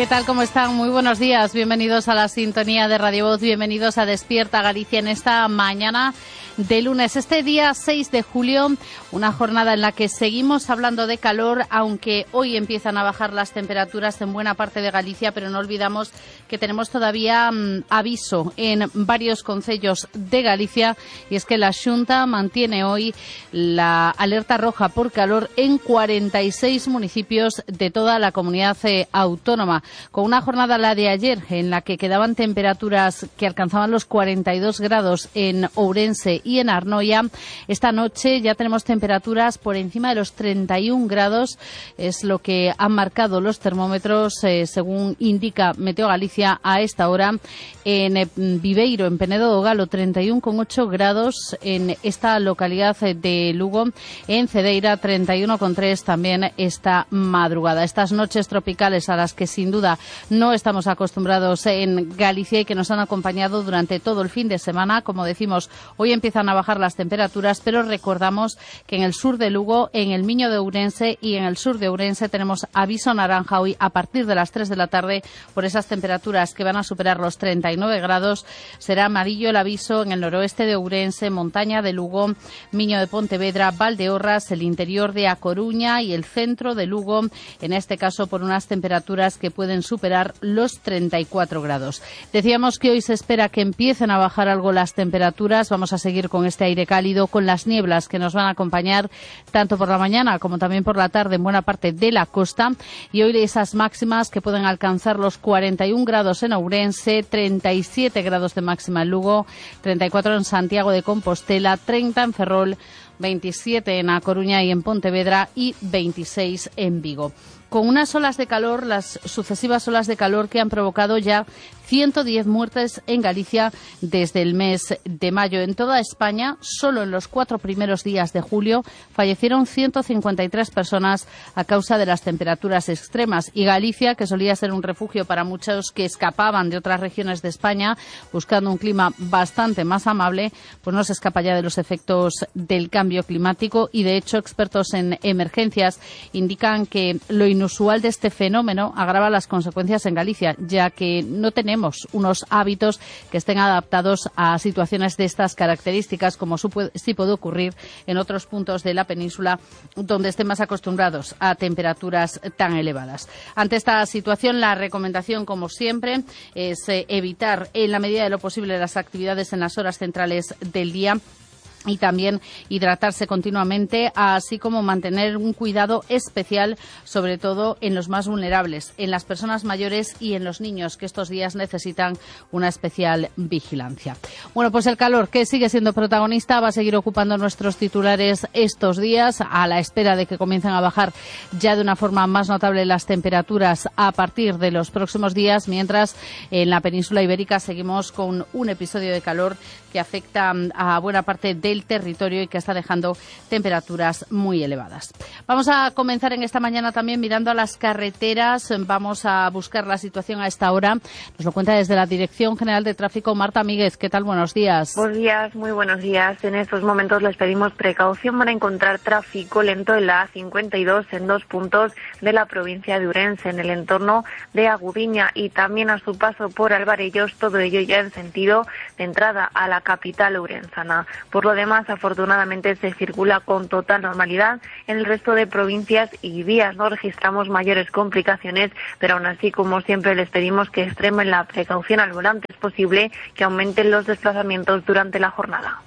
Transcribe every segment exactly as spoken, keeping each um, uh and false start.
¿Qué tal? ¿Cómo están? Muy buenos días. Bienvenidos a la sintonía de Radio Voz. Bienvenidos a Despierta Galicia en esta mañana de lunes. Este día seis de julio, una jornada en la que seguimos hablando de calor, aunque hoy empiezan a bajar las temperaturas en buena parte de Galicia, pero no olvidamos que tenemos todavía mmm, aviso en varios concellos de Galicia, y es que la Xunta mantiene hoy la alerta roja por calor en cuarenta y seis municipios de toda la comunidad eh, autónoma, con una jornada, la de ayer, en la que quedaban temperaturas que alcanzaban los cuarenta y dos grados en Ourense y en Arnoia. Esta noche ya tenemos temperaturas por encima de los treinta y un grados, es lo que han marcado los termómetros, eh, según indica Meteo Galicia a esta hora. En eh, Viveiro, en Penedo do Galo, treinta y uno coma ocho grados en esta localidad de Lugo. En Cedeira, treinta y uno coma tres también esta madrugada. Estas noches tropicales a las que sin duda no estamos acostumbrados en Galicia y que nos han acompañado durante todo el fin de semana. Como decimos, hoy empiezan a bajar las temperaturas, pero recordamos que en el sur de Lugo, en el Miño de Ourense y en el sur de Ourense tenemos aviso naranja hoy a partir de las tres de la tarde por esas temperaturas que van a superar los treinta y nueve grados. Será amarillo el aviso en el noroeste de Ourense, montaña de Lugo, Miño de Pontevedra, Valdeorras, el interior de A Coruña y el centro de Lugo, en este caso por unas temperaturas que pueden superar los treinta y cuatro grados. Decíamos que hoy se espera que empiecen a bajar algo las temperaturas. Vamos a seguir con este aire cálido, con las nieblas que nos van a acompañar tanto por la mañana como también por la tarde en buena parte de la costa, y hoy esas máximas que pueden alcanzar los cuarenta y un grados en Ourense, treinta y siete grados de máxima en Lugo, treinta y cuatro en Santiago de Compostela, treinta en Ferrol, veintisiete en A Coruña y en Pontevedra y veintiséis en Vigo. Con unas olas de calor, las sucesivas olas de calor que han provocado ya ciento diez muertes en Galicia desde el mes de mayo. En toda España, solo en los cuatro primeros días de julio, fallecieron ciento cincuenta y tres personas a causa de las temperaturas extremas. Y Galicia, que solía ser un refugio para muchos que escapaban de otras regiones de España buscando un clima bastante más amable, pues no se escapa ya de los efectos del cambio climático. Y, de hecho, expertos en emergencias indican que lo inusual de este fenómeno agrava las consecuencias en Galicia, ya que no tenemos unos hábitos que estén adaptados a situaciones de estas características, como sí puede ocurrir en otros puntos de la península donde estén más acostumbrados a temperaturas tan elevadas. Ante esta situación, la recomendación, como siempre, es eh, evitar en la medida de lo posible las actividades en las horas centrales del día, y también hidratarse continuamente, así como mantener un cuidado especial, sobre todo en los más vulnerables, en las personas mayores y en los niños, que estos días necesitan una especial vigilancia. Bueno, pues el calor, que sigue siendo protagonista, va a seguir ocupando nuestros titulares estos días, a la espera de que comiencen a bajar ya de una forma más notable las temperaturas a partir de los próximos días, mientras en la península ibérica seguimos con un episodio de calor que afecta a buena parte del territorio y que está dejando temperaturas muy elevadas. Vamos a comenzar en esta mañana también mirando a las carreteras. Vamos a buscar la situación a esta hora. Nos lo cuenta desde la Dirección General de Tráfico Marta Míguez. ¿Qué tal? Buenos días. Buenos días, muy buenos días. En estos momentos les pedimos precaución para encontrar tráfico lento en la A cincuenta y dos en dos puntos de la provincia de Ourense, en el entorno de Agudiña, y también a su paso por Alvarellos, todo ello ya en sentido de entrada a la capital ourensana. Por lo demás, afortunadamente se circula con total normalidad en el resto de provincias y vías. No registramos mayores complicaciones, pero aún así, como siempre, les pedimos que extremen la precaución al volante. Es posible que aumenten los desplazamientos durante la jornada.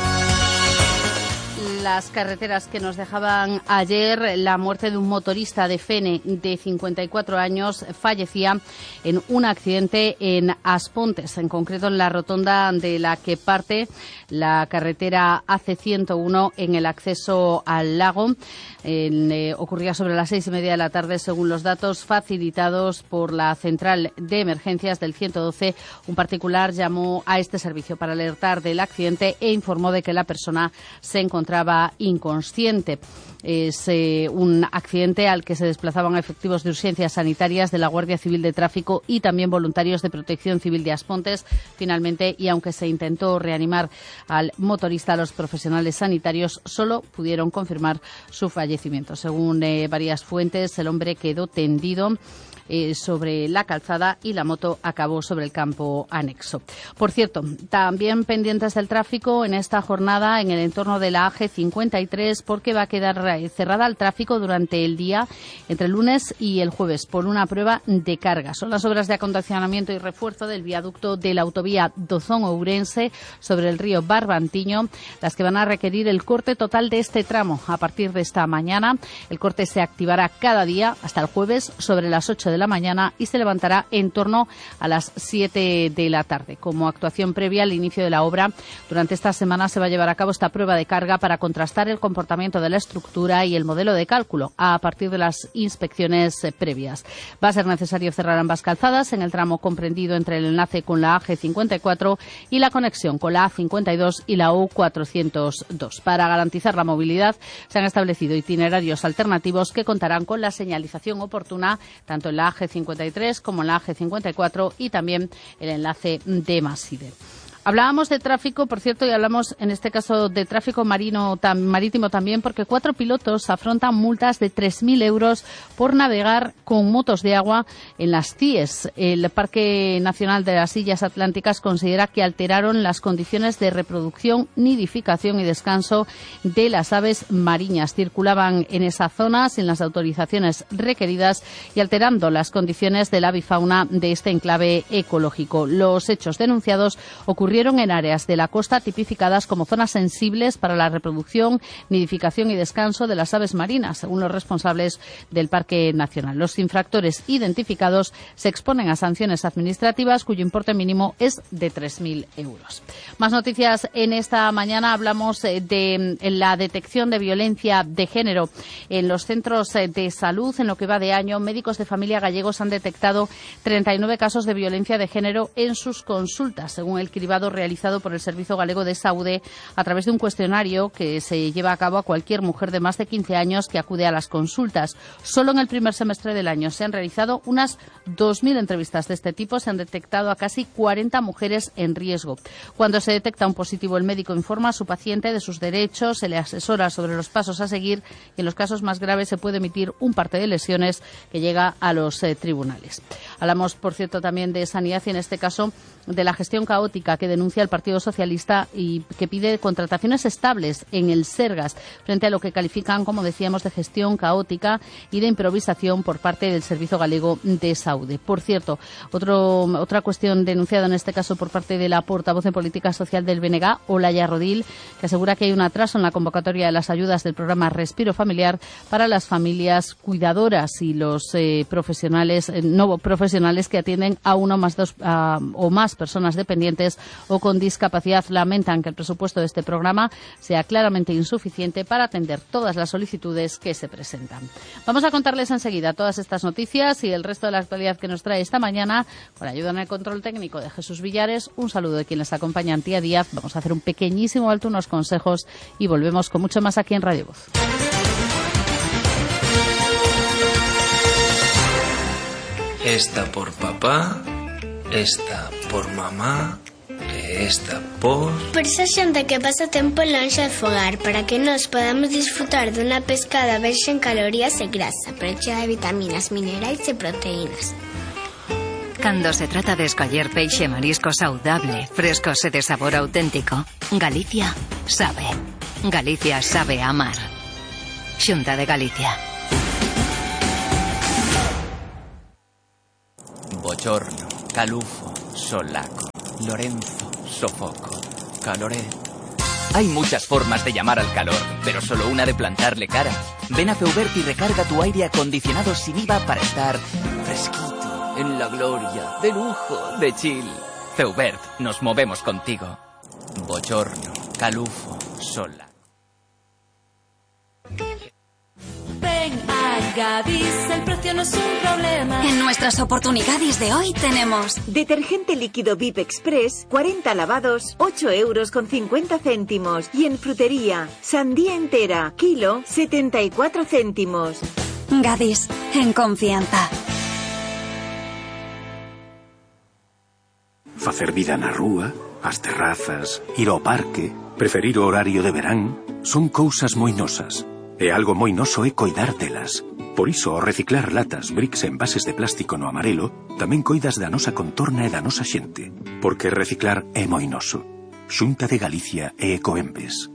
Las carreteras que nos dejaban ayer la muerte de un motorista de Fene de cincuenta y cuatro años, fallecía en un accidente en Aspontes, en concreto en la rotonda de la que parte la carretera A C ciento uno en el acceso al lago. En, eh, ocurría sobre las seis y media de la tarde, según los datos facilitados por la central de emergencias del ciento doce. Un particular llamó a este servicio para alertar del accidente e informó de que la persona se encontraba inconsciente. Es eh, un accidente al que se desplazaban efectivos de urgencias sanitarias de la Guardia Civil de Tráfico y también voluntarios de Protección Civil de Aspontes. Finalmente, y aunque se intentó reanimar al motorista, los profesionales sanitarios solo pudieron confirmar su fallecimiento. Según eh, varias fuentes, el hombre quedó tendido eh, sobre la calzada y la moto acabó sobre el campo anexo. Por cierto, también pendientes del tráfico en esta jornada en el entorno de la A G cincuenta y tres, porque va a quedar cerrada al tráfico durante el día entre el lunes y el jueves por una prueba de carga. Son las obras de acondicionamiento y refuerzo del viaducto de la autovía Dozón-Ourense sobre el río Barbantiño las que van a requerir el corte total de este tramo. A partir de esta mañana, el corte se activará cada día hasta el jueves sobre las ocho de la mañana y se levantará en torno a las siete de la tarde. Como actuación previa al inicio de la obra, durante esta semana se va a llevar a cabo esta prueba de carga para contrastar el comportamiento de la estructura y el modelo de cálculo a partir de las inspecciones previas. Va a ser necesario cerrar ambas calzadas en el tramo comprendido entre el enlace con la A G cincuenta y cuatro y la conexión con la A cincuenta y dos y la U cuatrocientos dos. Para garantizar la movilidad se han establecido itinerarios alternativos que contarán con la señalización oportuna tanto en la A G cincuenta y tres como en la A G cincuenta y cuatro y también el enlace de Maside. Hablábamos de tráfico, por cierto, y hablamos en este caso de tráfico marino, tam, marítimo también, porque cuatro pilotos afrontan multas de tres mil euros por navegar con motos de agua en las C I E S. El Parque Nacional de las Islas Atlánticas considera que alteraron las condiciones de reproducción, nidificación y descanso de las aves marinas. Circulaban en esa zona sin las autorizaciones requeridas y alterando las condiciones de la avifauna de este enclave ecológico. Los hechos denunciados ocurrieron en áreas de la costa tipificadas como zonas sensibles para la reproducción, nidificación y descanso de las aves marinas, según los responsables del Parque Nacional. Los infractores identificados se exponen a sanciones administrativas cuyo importe mínimo es de tres mil euros. Más noticias en esta mañana. Hablamos de la detección de violencia de género en los centros de salud. En lo que va de año, médicos de familia gallegos han detectado treinta y nueve casos de violencia de género en sus consultas, según el cribado realizado por el Servicio Galego de Saúde a través de un cuestionario que se lleva a cabo a cualquier mujer de más de quince años que acude a las consultas. Solo en el primer semestre del año se han realizado unas dos mil entrevistas de este tipo. Se han detectado a casi cuarenta mujeres en riesgo. Cuando se detecta un positivo, el médico informa a su paciente de sus derechos, se le asesora sobre los pasos a seguir y en los casos más graves se puede emitir un parte de lesiones que llega a los eh, tribunales. Hablamos, por cierto, también de sanidad y en este caso de la gestión caótica que denuncia el Partido Socialista y que pide contrataciones estables en el Sergas frente a lo que califican, como decíamos, de gestión caótica y de improvisación por parte del Servicio Galego de Saúde. Por cierto, otro, otra cuestión denunciada en este caso por parte de la portavoz de Política Social del B N G, Olaya Rodil, que asegura que hay un atraso en la convocatoria de las ayudas del programa Respiro Familiar para las familias cuidadoras y los eh, profesionales eh, no profesionales que atienden a una o más dos a, o más personas dependientes o con discapacidad. Lamentan que el presupuesto de este programa sea claramente insuficiente para atender todas las solicitudes que se presentan. Vamos a contarles enseguida todas estas noticias y el resto de la actualidad que nos trae esta mañana con ayuda en el control técnico de Jesús Villares. Un saludo de quien les acompaña, Antía Díaz. Vamos a hacer un pequeñísimo alto, unos consejos y volvemos con mucho más aquí en Radio Voz. Esta por papá, esta por mamá, esta por... Por esa xente que pasa tempo lonxe de fogar, para que nos podamos disfrutar dunha pescada baixa en calorías e grasa, pero chea de vitaminas, minerais e proteínas. Cando se trata de escoller peixe marisco saudable, fresco e de sabor auténtico, Galicia sabe. Galicia sabe amar. Xunta de Galicia. Bochorno, Calufo, Solaco, Lorenzo, Sofoco, Caloret. Hay muchas formas de llamar al calor, pero solo una de plantarle cara. Ven a Feubert y recarga tu aire acondicionado sin I V A para estar fresquito, en la gloria, de lujo, de chill. Feubert, nos movemos contigo. Bochorno, Calufo, Solaco. Ven a Gadis, el precio no es un problema. En nuestras oportunidades de hoy tenemos detergente líquido V I P Express, cuarenta lavados, ocho euros con cincuenta céntimos. Y en frutería, sandía entera, kilo, setenta y cuatro céntimos. Gadis, en confianza. Facer vida na rúa, as terrazas, ir ao parque, preferir o horario de verán, son cousas moi nosas. E algo moi noso é coidar delas. Por iso, ao reciclar latas, bricks e envases de plástico no amarelo, tamén coidas da nosa contorna e da nosa xente. Porque reciclar é moi noso. Xunta de Galicia e Ecoembes.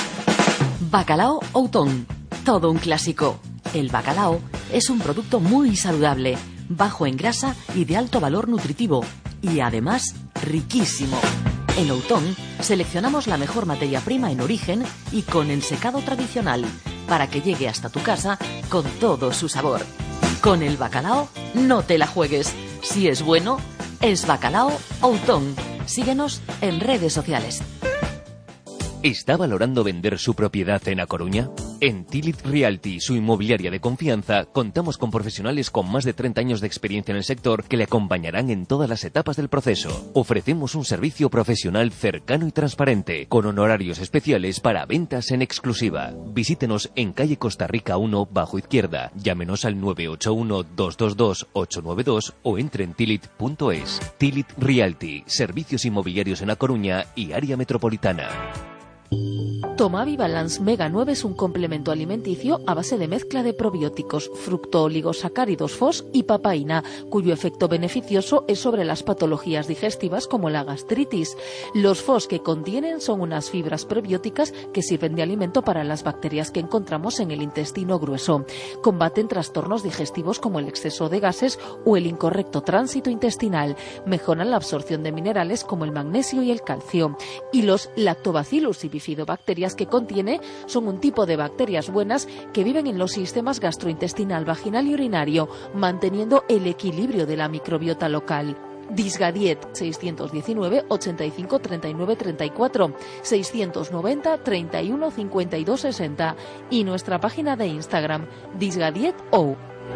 Bacalao Outón. Todo un clásico. El bacalao es un producto muy saludable, bajo en grasa y de alto valor nutritivo. Y además, riquísimo. En Outón seleccionamos la mejor materia prima en origen y con ensecado tradicional, para que llegue hasta tu casa con todo su sabor. Con el bacalao, no te la juegues. Si es bueno, es Bacalao Outón. Síguenos en redes sociales. ¿Está valorando vender su propiedad en A Coruña? En Tilit Realty, su inmobiliaria de confianza, contamos con profesionales con más de treinta años de experiencia en el sector que le acompañarán en todas las etapas del proceso. Ofrecemos un servicio profesional cercano y transparente, con honorarios especiales para ventas en exclusiva. Visítenos en calle Costa Rica uno, bajo izquierda. Llámenos al nueve ocho uno, dos dos dos, ocho nueve dos o entre en tilit punto es. Tilit Realty, servicios inmobiliarios en A Coruña y área metropolitana. Tomavi Balance Mega nueve es un complemento alimenticio a base de mezcla de probióticos, fructooligosacáridos F O S y papaína, cuyo efecto beneficioso es sobre las patologías digestivas como la gastritis. Los F O S que contienen son unas fibras prebióticas que sirven de alimento para las bacterias que encontramos en el intestino grueso. Combaten trastornos digestivos como el exceso de gases o el incorrecto tránsito intestinal. Mejoran la absorción de minerales como el magnesio y el calcio. Y los lactobacillus y bifidobacterias que contiene son un tipo de bacterias buenas que viven en los sistemas gastrointestinal, vaginal y urinario, manteniendo el equilibrio de la microbiota local. Disgadiet seiscientos diecinueve, ochenta y cinco, treinta y nueve, treinta y cuatro, seiscientos noventa, treinta y uno, cincuenta y dos, sesenta y nuestra página de Instagram disgadietou.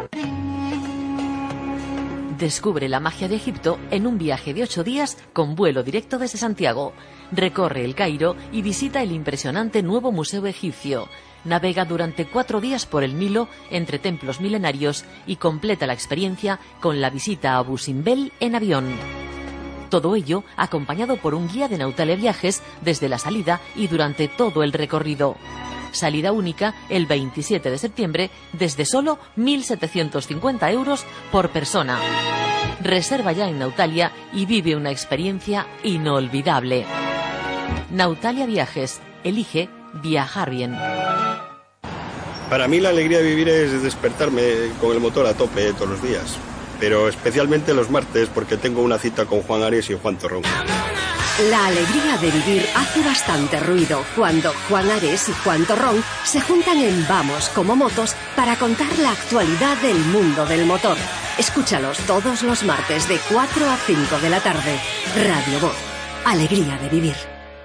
Descubre la magia de Egipto en un viaje de ocho días con vuelo directo desde Santiago. Recorre el Cairo y visita el impresionante nuevo Museo Egipcio. Navega durante cuatro días por el Nilo entre templos milenarios y completa la experiencia con la visita a Abu Simbel en avión. Todo ello acompañado por un guía de Nautalia Viajes desde la salida y durante todo el recorrido. Salida única el veintisiete de septiembre desde solo mil setecientos cincuenta euros por persona. Reserva ya en Nautalia y vive una experiencia inolvidable. Nautalia Viajes. Elige viajar bien. Para mí la alegría de vivir es despertarme con el motor a tope todos los días. Pero especialmente los martes porque tengo una cita con Juan Ares y Juan Torrón. La alegría de vivir hace bastante ruido cuando Juan Ares y Juan Torrón se juntan en Vamos como Motos para contar la actualidad del mundo del motor. Escúchalos todos los martes de cuatro a cinco de la tarde. Radio Voz. Alegría de vivir.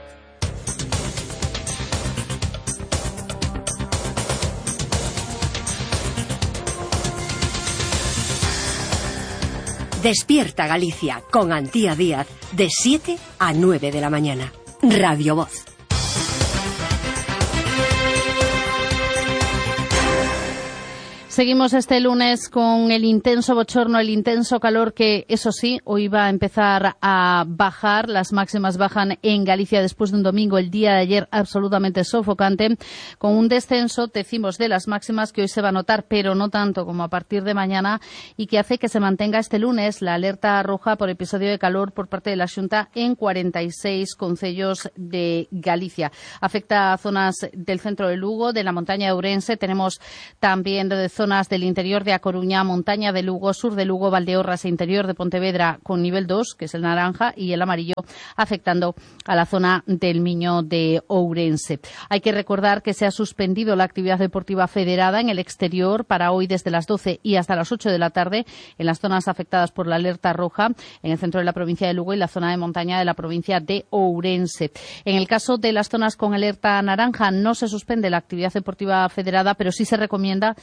Despierta Galicia con Antía Díaz de siete a nueve de la mañana. Radio Voz. Seguimos este lunes con el intenso bochorno, el intenso calor que, eso sí, hoy va a empezar a bajar. Las máximas bajan en Galicia después de un domingo, el día de ayer, absolutamente sofocante, con un descenso, decimos, de las máximas que hoy se va a notar, pero no tanto como a partir de mañana, y que hace que se mantenga este lunes la alerta roja por episodio de calor por parte de la Xunta en cuarenta y seis concellos de Galicia. Afecta a zonas del centro de Lugo, de la montaña de Ourense. Tenemos también de zonas del interior de A Coruña, montaña de Lugo, sur de Lugo, Valdeorras e interior de Pontevedra con nivel dos, que es el naranja, y el amarillo afectando a la zona del Miño de Ourense. Hay que recordar que se ha suspendido la actividad deportiva federada en el exterior para hoy desde las doce y hasta las ocho de la tarde en las zonas afectadas por la alerta roja, en el centro de la provincia de Lugo y la zona de montaña de la provincia de Ourense. En el caso de las zonas con alerta naranja no se suspende la actividad deportiva federada, pero sí se recomienda adaptar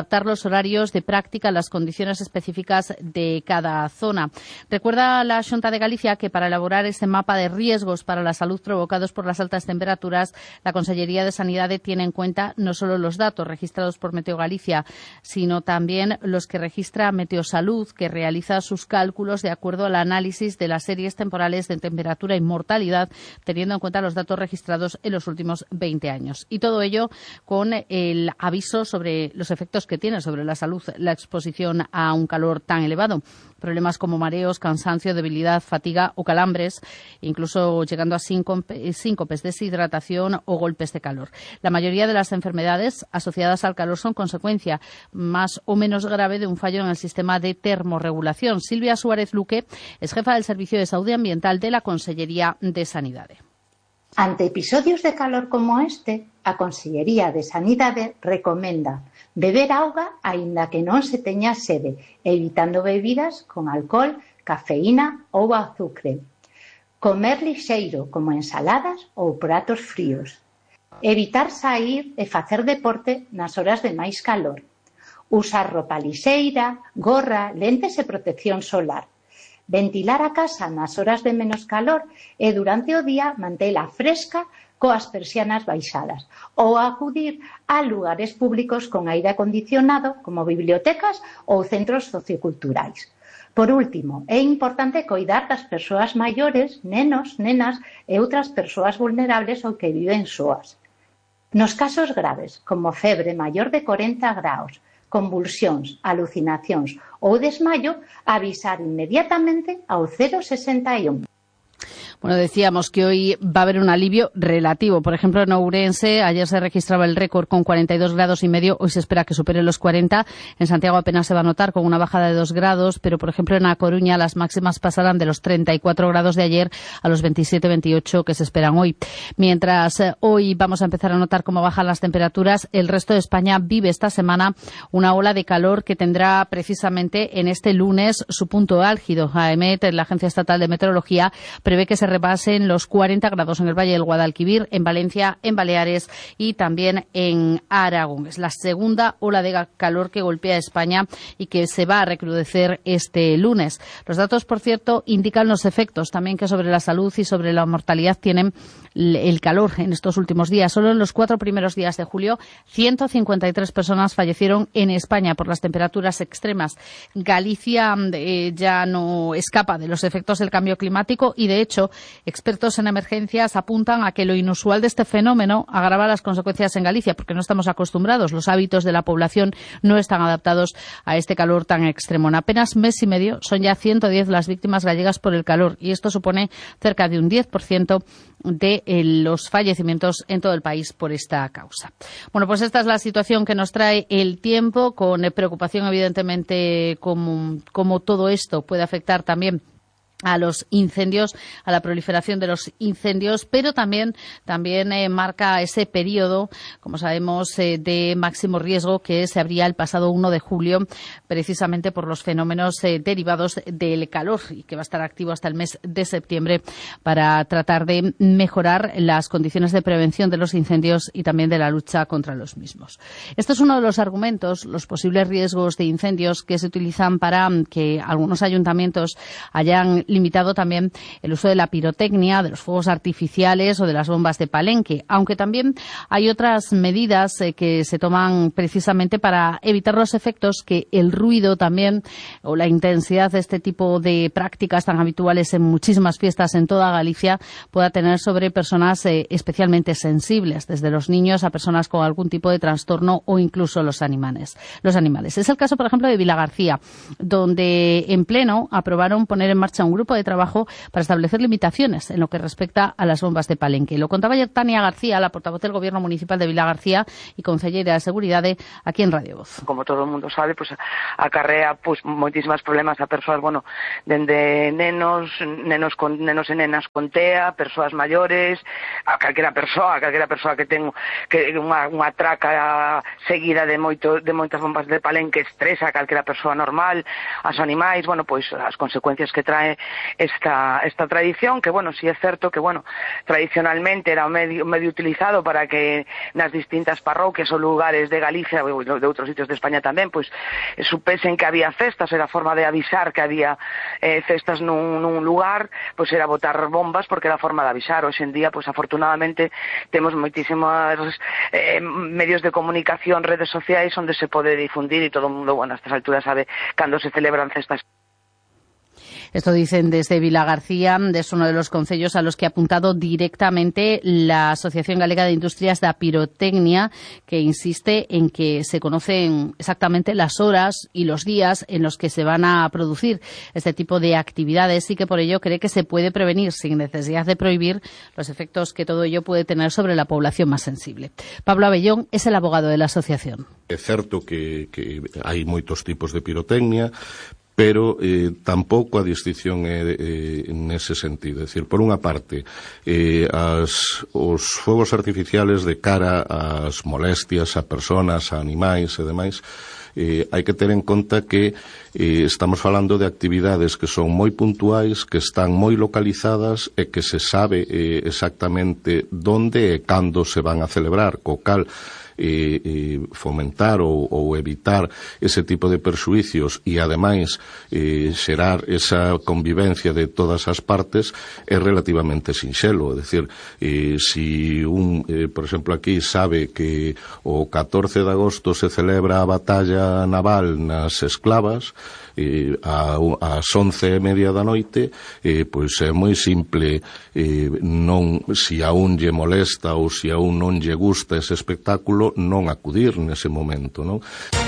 adaptar los horarios de práctica a las condiciones específicas de cada zona. Recuerda la Xunta de Galicia que para elaborar este mapa de riesgos para la salud provocados por las altas temperaturas, la Consellería de Sanidade tiene en cuenta no solo los datos registrados por Meteo Galicia, sino también los que registra Meteosalud, que realiza sus cálculos de acuerdo al análisis de las series temporales de temperatura y mortalidad, teniendo en cuenta los datos registrados en los últimos veinte años. Y todo ello con el aviso sobre los efectos que tiene sobre la salud la exposición a un calor tan elevado. Problemas como mareos, cansancio, debilidad, fatiga o calambres, incluso llegando a síncopes, deshidratación o golpes de calor. La mayoría de las enfermedades asociadas al calor son consecuencia más o menos grave de un fallo en el sistema de termorregulación. Silvia Suárez Luque es jefa del Servicio de Saúde Ambiental de la Consellería de Sanidade. Ante episodios de calor como este, a Consellería de Sanidade recomenda beber auga aínda que non se teña sede, evitando bebidas con alcohol, cafeína ou azucre. Comer lixeiro, como ensaladas ou pratos fríos. Evitar saír e facer deporte nas horas de máis calor. Usar roupa lixeira, gorra, lentes e protección solar. Ventilar a casa nas horas de menos calor e durante o día mantela fresca coas persianas baixadas ou acudir a lugares públicos con aire acondicionado como bibliotecas ou centros socioculturais. Por último, é importante coidar das persoas maiores, nenos, nenas e outras persoas vulnerables ou que viven soas. Nos casos graves, como febre maior de corenta graus, convulsións, alucinacións ou desmayo, avisar inmediatamente ao cero sesenta e un. Bueno, decíamos que hoy va a haber un alivio relativo. Por ejemplo, en Ourense ayer se registraba el récord con cuarenta y dos grados y medio. Hoy se espera que supere los cuarenta. En Santiago apenas se va a notar con una bajada de dos grados. Pero, por ejemplo, en A Coruña las máximas pasarán de los treinta y cuatro grados de ayer a los veintisiete veintiocho que se esperan hoy. Mientras eh, hoy vamos a empezar a notar cómo bajan las temperaturas, el resto de España vive esta semana una ola de calor que tendrá precisamente en este lunes su punto álgido. AEMET, la Agencia Estatal de Meteorología, prevé que se rebasen los cuarenta grados en el Valle del Guadalquivir, en Valencia, en Baleares y también en Aragón. Es la segunda ola de calor que golpea España y que se va a recrudecer este lunes. Los datos, por cierto, indican los efectos también que sobre la salud y sobre la mortalidad tienen el calor en estos últimos días. Solo en los cuatro primeros días de julio, ciento cincuenta y tres personas fallecieron en España por las temperaturas extremas. Galicia eh, ya no escapa de los efectos del cambio climático y, de hecho, expertos en emergencias apuntan a que lo inusual de este fenómeno agrava las consecuencias en Galicia, porque no estamos acostumbrados. Los hábitos de la población no están adaptados a este calor tan extremo. En apenas mes y medio son ya ciento diez las víctimas gallegas por el calor y esto supone cerca de un diez por ciento de eh, los fallecimientos en todo el país por esta causa. Bueno, pues esta es la situación que nos trae el tiempo, con eh, preocupación evidentemente como, como todo esto puede afectar también a los incendios, a la proliferación de los incendios, pero también también eh, marca ese periodo, como sabemos, eh, de máximo riesgo que se abría el pasado uno de julio, precisamente por los fenómenos eh, derivados del calor y que va a estar activo hasta el mes de septiembre para tratar de mejorar las condiciones de prevención de los incendios y también de la lucha contra los mismos. Esto es uno de los argumentos, los posibles riesgos de incendios que se utilizan para que algunos ayuntamientos hayan limitado también el uso de la pirotecnia, de los fuegos artificiales o de las bombas de palenque, aunque también hay otras medidas eh, que se toman precisamente para evitar los efectos que el ruido también o la intensidad de este tipo de prácticas tan habituales en muchísimas fiestas en toda Galicia pueda tener sobre personas eh, especialmente sensibles, desde los niños a personas con algún tipo de trastorno o incluso los animales. Los animales. Es el caso, por ejemplo, de Vilagarcía, donde en pleno aprobaron poner en marcha un grupo de trabajo para establecer limitaciones en lo que respecta a las bombas de palenque. Lo contaba ayer Tania García, la portavoz del Gobierno Municipal de Vilagarcía y concejera de Seguridad aquí en Radio Voz. Como todo el mundo sabe, pues acarrea pues moitísimas problemas a persoas, bueno, dende nenos, nenos con nenos e nenas con T E A, persoas maiores, a calquera persoa, a calquera persoa que ten que unha unha traca seguida de moito de moitas bombas de palenque estresa a calquera persoa normal, aos animais, bueno, pois as consecuencias que trae esta esta tradición, que, bueno, si é certo que, bueno, tradicionalmente era un medio, medio utilizado para que nas distintas parroquias ou lugares de Galicia ou de outros sitios de España tamén, pois, supesen que había festas, era forma de avisar que había eh, festas nun, nun lugar, pois era botar bombas porque era forma de avisar. Hoxe en día, pois, afortunadamente, temos moitísimos eh, medios de comunicación, redes sociais onde se pode difundir e todo o mundo, bueno, a estas alturas sabe cando se celebran festas. Esto dicen desde Vilagarcía, es uno de los concellos a los que ha apuntado directamente la Asociación Galega de Industrias da Pirotecnia, que insiste en que se conocen exactamente las horas y los días en los que se van a producir este tipo de actividades y que por ello cree que se puede prevenir sin necesidad de prohibir los efectos que todo ello puede tener sobre la población más sensible. Pablo Abellón es el abogado de la asociación. É certo que, que hai moitos tipos de pirotecnia, pero eh, tampouco a distinción é eh, nese sentido. É dicir, por unha parte, eh, as, os fogos artificiales de cara ás molestias a personas, a animais e demais, eh, hai que ter en conta que eh, estamos falando de actividades que son moi puntuais, que están moi localizadas e que se sabe eh, exactamente donde e cando se van a celebrar, co cal E, e fomentar ou, ou evitar ese tipo de perxuicios e, ademais, eh, xerar esa convivencia de todas as partes é relativamente sinxelo. É dicir, eh, si un, eh, por exemplo, aquí sabe que o catorce de agosto se celebra a batalla naval nas esclavas, eh, a, ás once e media da noite, eh, pois é moi simple, eh, non, si a un lle molesta ou si a un non lle gusta ese espectáculo, non acudir nese momento, non?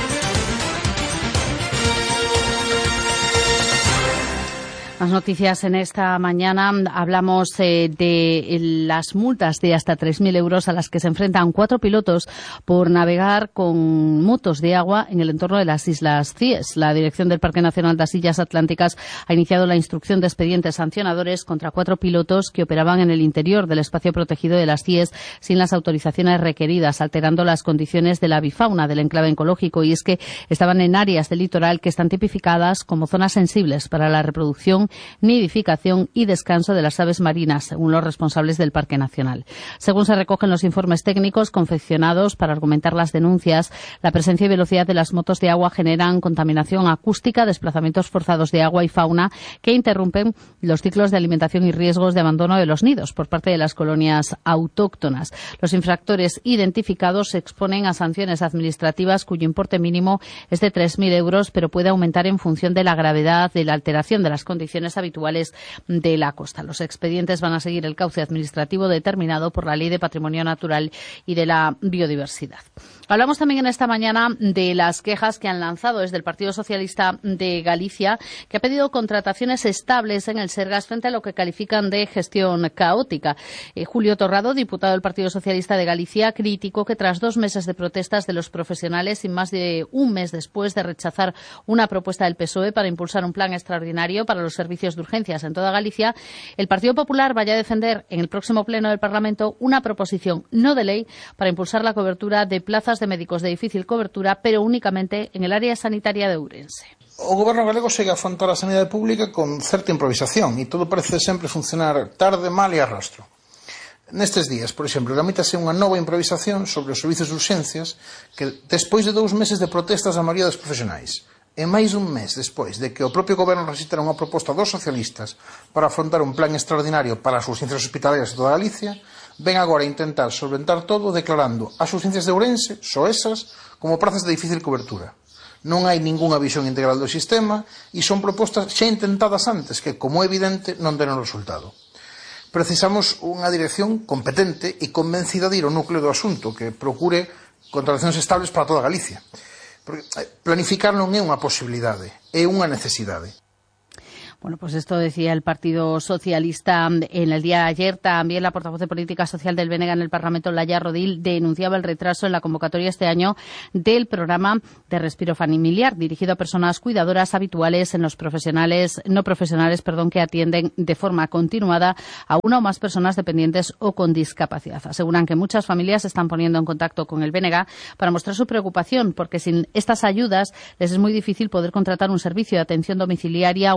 Más noticias en esta mañana. Hablamos eh, de las multas de hasta tres mil euros a las que se enfrentan cuatro pilotos por navegar con motos de agua en el entorno de las Islas Cíes. La Dirección del Parque Nacional das Illas Atlánticas ha iniciado la instrucción de expedientes sancionadores contra cuatro pilotos que operaban en el interior del espacio protegido de las Cíes sin las autorizaciones requeridas, alterando las condiciones de la avifauna del enclave ecológico. Y es que estaban en áreas del litoral que están tipificadas como zonas sensibles para la reproducción, nidificación y descanso de las aves marinas, según los responsables del Parque Nacional. Según se recogen los informes técnicos confeccionados para argumentar las denuncias, la presencia y velocidad de las motos de agua generan contaminación acústica, desplazamientos forzados de agua y fauna que interrumpen los ciclos de alimentación y riesgos de abandono de los nidos por parte de las colonias autóctonas. Los infractores identificados se exponen a sanciones administrativas cuyo importe mínimo es de tres mil euros, pero puede aumentar en función de la gravedad de la alteración de las condiciones habituales de la costa. Los expedientes van a seguir el cauce administrativo determinado por la Ley de Patrimonio Natural y de la Biodiversidad. Hablamos también en esta mañana de las quejas que han lanzado desde el Partido Socialista de Galicia, que ha pedido contrataciones estables en el Sergas frente a lo que califican de gestión caótica. Eh, Julio Torrado, diputado del Partido Socialista de Galicia, criticó que tras dos meses de protestas de los profesionales y más de un mes después de rechazar una propuesta del P S O E para impulsar un plan extraordinario para los servicios de urgencias en toda Galicia, el Partido Popular vaya a defender en el próximo pleno del Parlamento una proposición no de ley para impulsar la cobertura de plazas de médicos de difícil cobertura, pero únicamente en el área sanitaria de Ourense. O goberno galego segue a afrontar a sanidade pública con certa improvisación e todo parece sempre funcionar tarde, mal e a rastro. Nestes días, por exemplo, tramítase unha nova improvisación sobre os servicios de urxencias que, despois de dous meses de protestas da maioría dos profesionais, e máis un mes despois de que o propio goberno rexistara unha proposta dos socialistas para afrontar un plan extraordinario para as urxencias hospitalarias de toda Galicia, ven agora a intentar solventar todo declarando as urxencias de Ourense, só esas, como prazas de difícil cobertura. Non hai ningunha visión integral do sistema e son propostas xa intentadas antes que, como é evidente, non deron resultado. Precisamos unha dirección competente e convencida de ir ao núcleo do asunto que procure contratacións estables para toda Galicia. Porque planificar non é unha posibilidade, é unha necesidade. Bueno, pues esto decía el Partido Socialista en el día de ayer. También la portavoz de Política Social del B N G en el Parlamento, Laia Rodil, denunciaba el retraso en la convocatoria este año del programa de respiro familiar dirigido a personas cuidadoras habituales en los profesionales, no profesionales, perdón, que atienden de forma continuada a una o más personas dependientes o con discapacidad. Aseguran que muchas familias se están poniendo en contacto con el B N G para mostrar su preocupación porque sin estas ayudas les es muy difícil poder contratar un servicio de atención domiciliaria o una plaza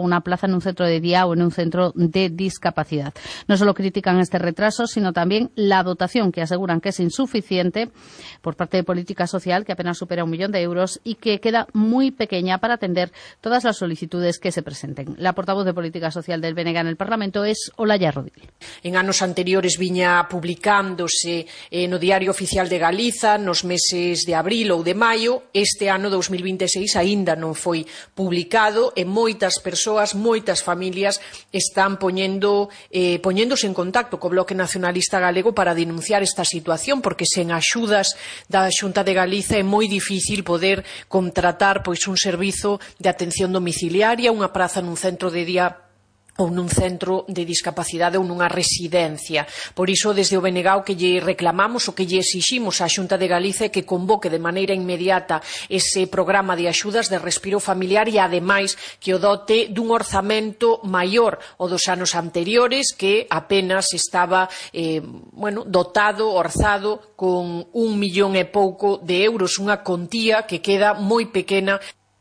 en un centro de día o en un centro de discapacidad. No solo critican este retraso, sino también la dotación, que aseguran que es insuficiente por parte de Política Social, que apenas supera un millón de euros y que queda muy pequeña para atender todas las solicitudes que se presenten. La portavoz de Política Social del B N G en el Parlamento es Olaya Rodil. En anos anteriores viña publicándose eh, no Diario Oficial de Galiza nos meses de abril ou de maio. Este ano dous mil vinte e seis aínda non foi publicado e moitas persoas, moitas familias están poñendo, eh, poñéndose en contacto co Bloque Nacionalista Galego para denunciar esta situación, porque sen axudas da Xunta de Galiza é moi difícil poder contratar pois un servizo de atención domiciliaria, unha praza nun centro de día ou nun centro de discapacidade ou nunha residencia. Por iso, desde o B N G o que lle reclamamos, o que lle exiximos á Xunta de Galiza é que convoque de maneira inmediata ese programa de axudas de respiro familiar e, ademais, que o dote dun orzamento maior ao dos anos anteriores, que apenas estaba eh, bueno, dotado, orzado, con un millón e pouco de euros, unha contía que queda moi pequena.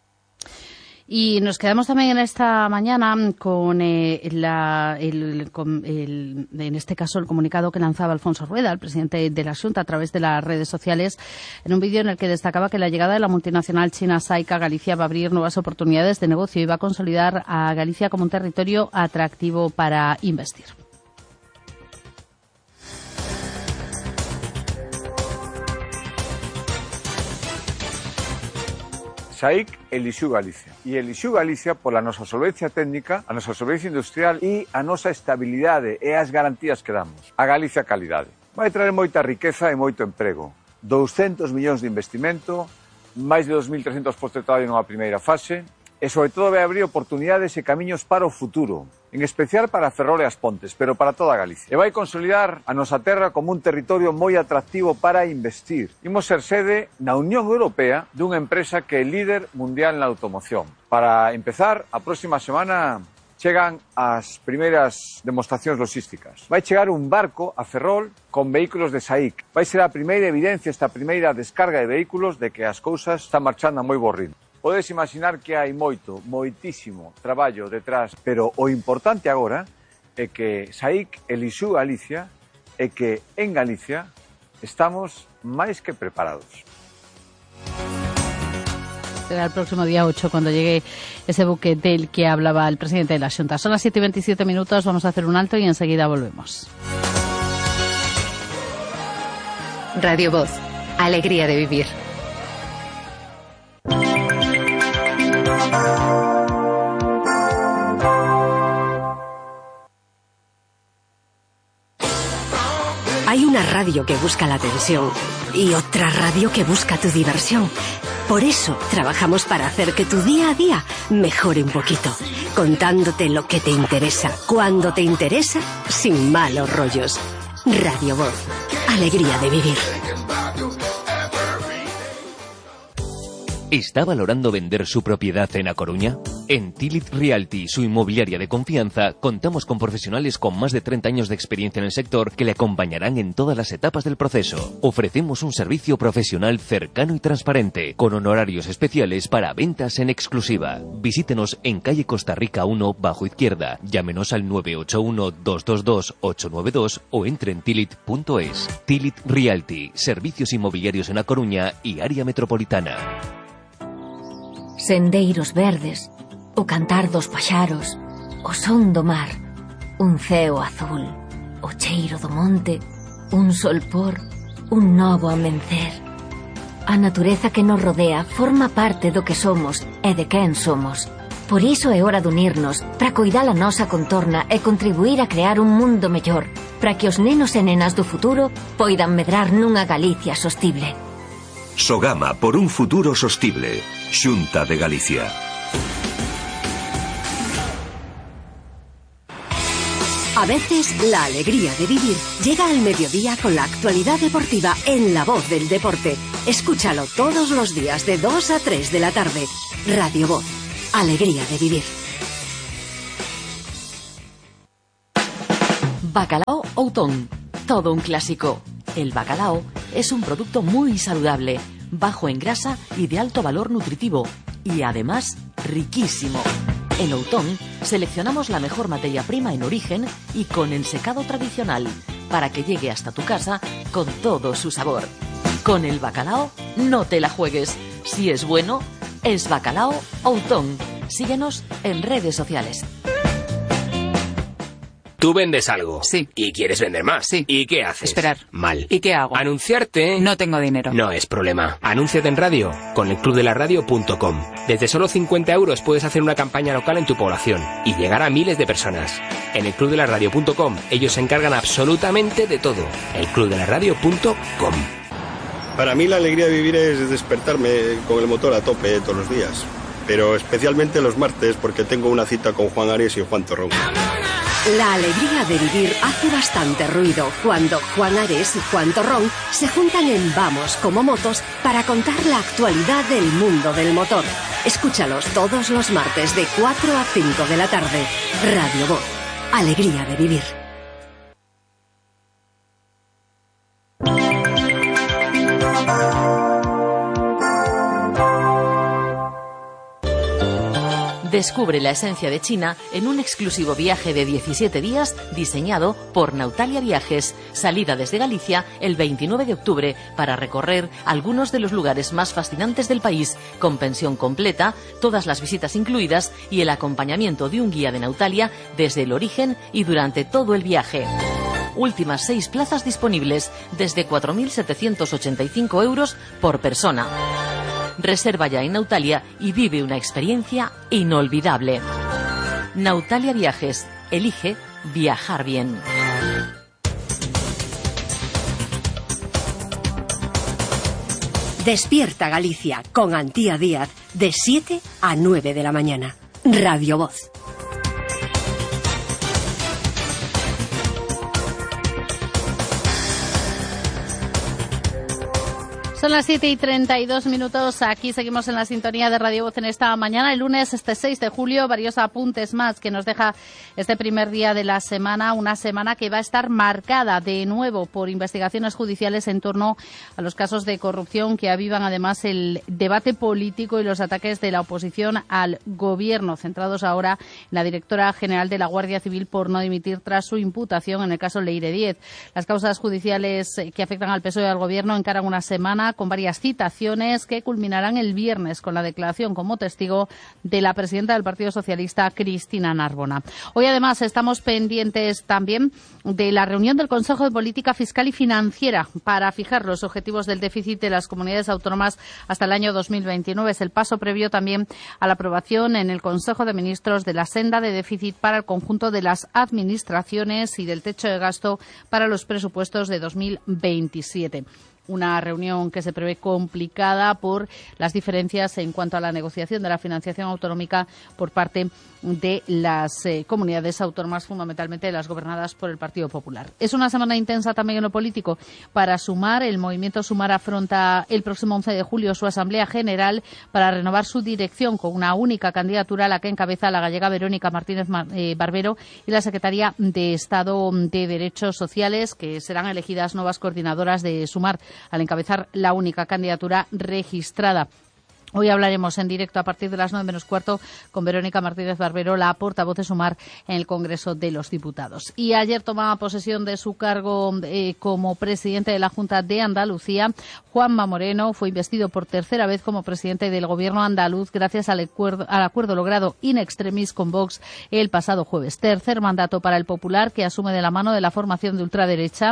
Y nos quedamos también en esta mañana con, eh, la, el, con el, en este caso, el comunicado que lanzaba Alfonso Rueda, el presidente de la Xunta, a través de las redes sociales, en un vídeo en el que destacaba que la llegada de la multinacional china SAIC a Galicia va a abrir nuevas oportunidades de negocio y va a consolidar a Galicia como un territorio atractivo para investir. SAIC elixiu Galicia. E elixiu Galicia pola nosa solvencia técnica, a nosa solvencia industrial e a nosa estabilidade e as garantías que damos. A Galicia calidade. Vai traer moita riqueza e moito emprego. douscentos millóns de investimento, máis de dos mil trescentos postos de traballo nunha primeira fase, e sobre todo vai abrir oportunidades e camiños para o futuro, en especial para Ferrol e as Pontes, pero para toda Galicia. E vai consolidar a nosa terra como un territorio moi atractivo para investir. Imos ser sede na Unión Europea dunha empresa que é líder mundial na automoción. Para empezar, a próxima semana chegan as primeiras demostracións logísticas. Vai chegar un barco a Ferrol con vehículos de SAIC. Vai ser a primeira evidencia, esta primeira descarga de vehículos de que as cousas están marchando a moi bo ritmo. Podes imaginar que hai moito, moitísimo traballo detrás, pero o importante agora é que SAIC elixiu Galicia e que en Galicia estamos máis que preparados. Será el próximo día ocho cuando llegue ese buque del que hablaba el presidente de la Xunta. Son las siete y veintisiete minutos, vamos a hacer un alto y enseguida volvemos. Radio Voz, alegría de vivir. Hay una radio que busca la atención y otra radio que busca tu diversión. Por eso trabajamos para hacer que tu día a día mejore un poquito, contándote lo que te interesa, cuando te interesa, sin malos rollos. Radio Voz, alegría de vivir. ¿Está valorando vender su propiedad en A Coruña? En Tilit Realty, su inmobiliaria de confianza, contamos con profesionales con más de treinta años de experiencia en el sector que le acompañarán en todas las etapas del proceso. Ofrecemos un servicio profesional cercano y transparente, con honorarios especiales para ventas en exclusiva. Visítenos en calle Costa Rica uno, bajo izquierda. Llámenos al nueve ocho uno, dos dos dos, ocho nueve dos o entre en tilit punto es. Tilit Realty, servicios inmobiliarios en A Coruña y área metropolitana. Sendeiros verdes, o cantar dos paxaros, o son do mar, un ceo azul, o cheiro do monte, un solpor, un novo amencer. A natureza que nos rodea forma parte do que somos e de quen somos. Por iso é hora de unirnos para coidar a nosa contorna e contribuir a crear un mundo mellor, para que os nenos e nenas do futuro poidan medrar nunha Galicia sostible. Sogama por un futuro sostible. Xunta de Galicia. A veces la alegría de vivir llega al mediodía con la actualidad deportiva en La Voz del Deporte. Escúchalo todos los días de dos a tres de la tarde. Radio Voz, alegría de vivir. Bacalao Outón, todo un clásico. El bacalao es un producto muy saludable, bajo en grasa y de alto valor nutritivo, y además riquísimo. En Outón seleccionamos la mejor materia prima en origen y con ensecado tradicional para que llegue hasta tu casa con todo su sabor. Con el bacalao no te la juegues. Si es bueno, es Bacalao Outón. Síguenos en redes sociales. Tú vendes algo. Sí. Y quieres vender más. Sí. ¿Y qué haces? Esperar. Mal. ¿Y qué hago? Anunciarte. No tengo dinero. No es problema. Anúnciate en radio con el club de la radio punto com. Desde solo cincuenta euros puedes hacer una campaña local en tu población y llegar a miles de personas. En el club de la radio punto com ellos se encargan absolutamente de todo. el club de la radio punto com. Para mí la alegría de vivir es despertarme con el motor a tope todos los días. Pero especialmente los martes porque tengo una cita con Juan Ares y Juan Torrón. La alegría de vivir hace bastante ruido cuando Juan Ares y Juan Torrón se juntan en Vamos como Motos para contar la actualidad del mundo del motor. Escúchalos todos los martes de cuatro a cinco de la tarde. Radio Voz. Alegría de vivir. Descubre la esencia de China en un exclusivo viaje de diecisiete días diseñado por Nautalia Viajes. Salida desde Galicia el veintinueve de octubre para recorrer algunos de los lugares más fascinantes del país, con pensión completa, todas las visitas incluidas y el acompañamiento de un guía de Nautalia desde el origen y durante todo el viaje. Últimas seis plazas disponibles desde cuatro mil setecientos ochenta y cinco euros por persona. Reserva ya en Nautalia y vive una experiencia inolvidable. Nautalia Viajes. Elige viajar bien. Despierta Galicia con Antía Díaz de siete a nueve de la mañana. Radio Voz. Son las siete y treinta y dos minutos. Aquí seguimos en la sintonía de Radio Voz en esta mañana. El lunes, este seis de julio, varios apuntes más que nos deja este primer día de la semana. Una semana que va a estar marcada de nuevo por investigaciones judiciales en torno a los casos de corrupción que avivan además el debate político y los ataques de la oposición al gobierno, centrados ahora en la directora general de la Guardia Civil por no dimitir tras su imputación en el caso Leire Díez. Las causas judiciales que afectan al P S O E y al gobierno encaran una semana con varias citaciones que culminarán el viernes con la declaración como testigo de la presidenta del Partido Socialista, Cristina Narbona. Hoy, además, estamos pendientes también de la reunión del Consejo de Política Fiscal y Financiera para fijar los objetivos del déficit de las comunidades autónomas hasta el año dos mil veintinueve. Es el paso previo también a la aprobación en el Consejo de Ministros de la senda de déficit para el conjunto de las administraciones y del techo de gasto para los presupuestos de dos mil veintisiete. Una reunión que se prevé complicada por las diferencias en cuanto a la negociación de la financiación autonómica por parte de las eh, comunidades autónomas, fundamentalmente las gobernadas por el Partido Popular. Es una semana intensa también en lo político. Para Sumar, el movimiento Sumar afronta el próximo once de julio su Asamblea General para renovar su dirección con una única candidatura, la que encabeza la gallega Verónica Martínez eh, Barbero, y la Secretaría de Estado de Derechos Sociales, que serán elegidas nuevas coordinadoras de Sumar al encabezar la única candidatura registrada. Hoy hablaremos en directo a partir de las nueve menos cuarto con Verónica Martínez Barbero, la portavoz de Sumar en el Congreso de los Diputados. Y ayer tomaba posesión de su cargo eh, como presidente de la Junta de Andalucía. Juanma Moreno fue investido por tercera vez como presidente del Gobierno andaluz gracias al acuerdo, al acuerdo logrado in extremis con Vox el pasado jueves. Tercer mandato para el Popular, que asume de la mano de la formación de ultraderecha.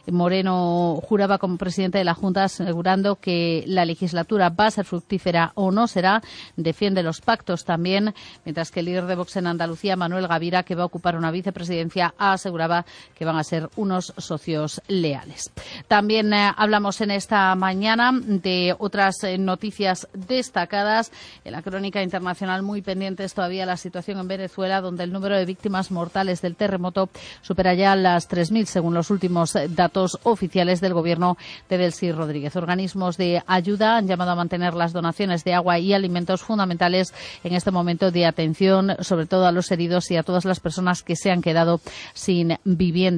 Moreno juraba como presidente de la Junta asegurando que la legislatura va a ser fructífera o no será, defiende los pactos también, mientras que el líder de Vox en Andalucía, Manuel Gavira, que va a ocupar una vicepresidencia, aseguraba que van a ser unos socios leales. También eh, hablamos en esta mañana de otras eh, noticias destacadas. En la crónica internacional, muy pendientes todavía la situación en Venezuela, donde el número de víctimas mortales del terremoto supera ya las tres mil, según los últimos datos oficiales del gobierno de Delcy Rodríguez. Organismos de ayuda han llamado a mantener las donaciones de agua y alimentos fundamentales en este momento de atención, sobre todo a los heridos y a todas las personas que se han quedado sin vivienda.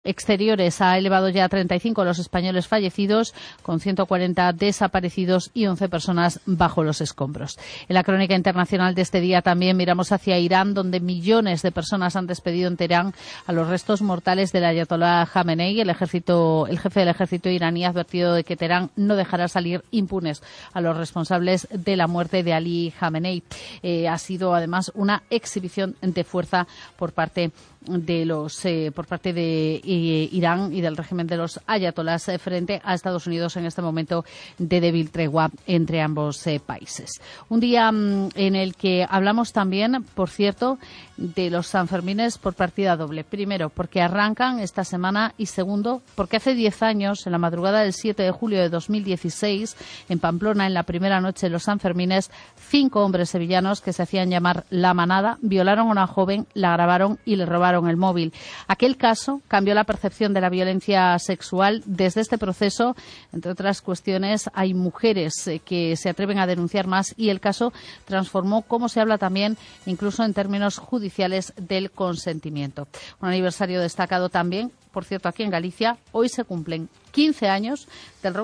exteriores ha elevado ya a treinta y cinco los españoles fallecidos, con ciento cuarenta desaparecidos y once personas bajo los escombros. En la crónica internacional de este día también miramos hacia Irán, donde millones de personas han despedido en Teherán a los restos mortales del ayatolá Jamenei. El ejército, el jefe del ejército iraní ha advertido de que Teherán no dejará salir impunes a los responsables de la muerte de Ali Jamenei. Eh, ha sido además una exhibición de fuerza por parte de los eh, por parte de eh, Irán y del régimen de los ayatolás eh, frente a Estados Unidos en este momento de débil tregua entre ambos eh, países. Un día mm, en el que hablamos también, por cierto, de los Sanfermines por partida doble. Primero, porque arrancan esta semana, y segundo, porque hace diez años, en la madrugada del siete de julio de dos mil dieciséis, en Pamplona, en la primera noche de los Sanfermines, cinco hombres sevillanos que se hacían llamar La Manada violaron a una joven, la grabaron y le robaron el móvil. Aquel caso cambió la percepción de la violencia sexual. Desde este proceso, entre otras cuestiones, hay mujeres eh, que se atreven a denunciar más, y el caso transformó cómo se habla también, incluso en términos judiciales, del consentimiento. Un aniversario destacado también, por cierto, aquí en Galicia. Hoy se cumplen quince años del